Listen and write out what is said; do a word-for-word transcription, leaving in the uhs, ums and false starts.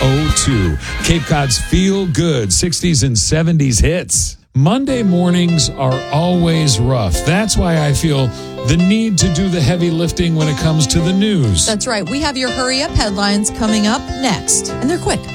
oh two. Cape Cod's Feel Good sixties and seventies hits. Monday mornings are always rough. That's why I feel the need to do the heavy lifting when it comes to the news. That's right. We have your hurry up headlines coming up next, and they're quick.